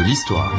l'histoire.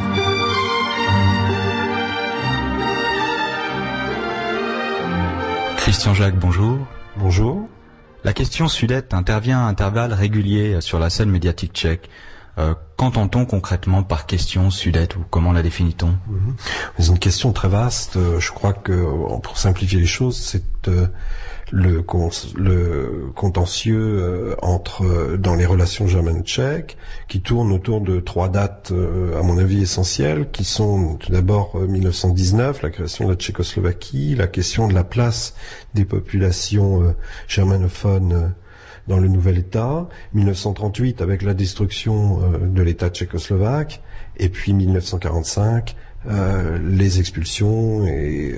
Christian Jacques, bonjour. Bonjour. La question Sudète intervient à intervalles réguliers sur la scène médiatique tchèque. Qu'entend-on concrètement par question Sudète ou comment la définit-on ? C'est une question très vaste. Je crois que, pour simplifier les choses, c'est le contentieux dans les relations germano-tchèques, qui tourne autour de trois dates, à mon avis, essentielles, qui sont tout d'abord 1919, la création de la Tchécoslovaquie, la question de la place des populations germanophones dans le nouvel État, 1938 avec la destruction de l'État tchécoslovaque, et puis 1945, les expulsions et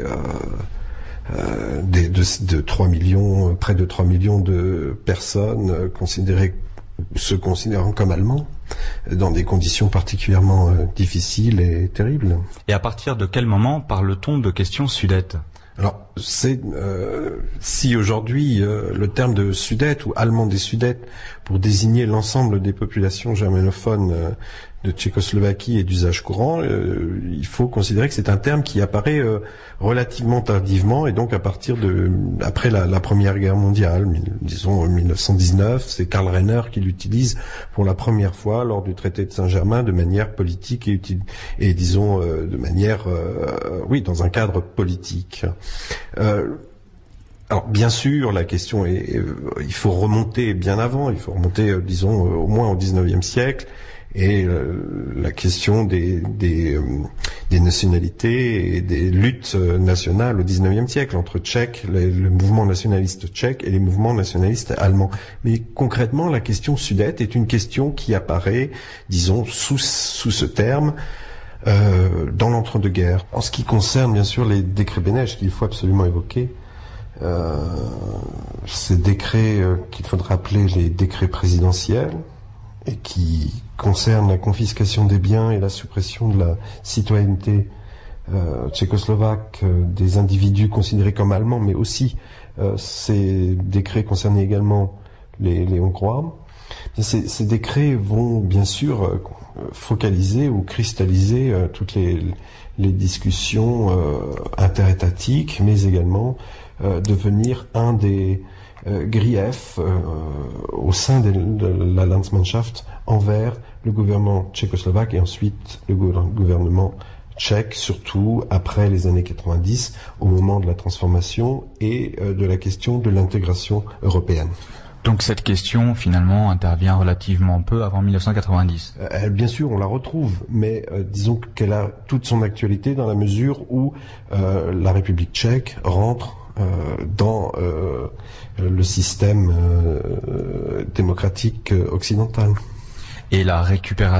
de 3 millions, près de 3 millions de personnes se considérant comme allemands, dans des conditions particulièrement difficiles et terribles. Et à partir de quel moment parle-t-on de question Sudète ? Alors, si aujourd'hui le terme de Sudète ou allemand des Sudètes pour désigner l'ensemble des populations germanophones de Tchécoslovaquie est d'usage courant, il faut considérer que c'est un terme qui apparaît relativement tardivement et donc après la Première Guerre mondiale, disons 1919, c'est Karl Renner qui l'utilise pour la première fois lors du traité de Saint-Germain de manière politique et disons de manière dans un cadre politique. Alors bien sûr, la question il faut remonter bien avant, il faut remonter disons au moins au XIXe siècle. Et la question des nationalités et des luttes nationales au XIXe siècle entre Tchèques, le mouvement nationaliste tchèque et les mouvements nationalistes allemands. Mais concrètement, la question Sudète est une question qui apparaît, disons, sous ce terme, dans l'entre-deux-guerres. En ce qui concerne bien sûr les décrets Beneš qu'il faut absolument évoquer, ces décrets qu'il faudra appeler les décrets présidentiels, et qui concerne la confiscation des biens et la suppression de la citoyenneté tchécoslovaque des individus considérés comme allemands, mais aussi ces décrets concernaient également les Hongrois. Ces décrets vont bien sûr focaliser ou cristalliser toutes les discussions interétatiques, mais également devenir un des griefs au sein de la Landsmannschaft envers le gouvernement tchécoslovaque et ensuite le gouvernement tchèque, surtout après les années 90, au moment de la transformation et de la question de l'intégration européenne. Donc cette question, finalement, intervient relativement peu avant 1990. Bien sûr, on la retrouve, mais disons qu'elle a toute son actualité dans la mesure où la République tchèque rentre dans le système démocratique occidental. Et la récupération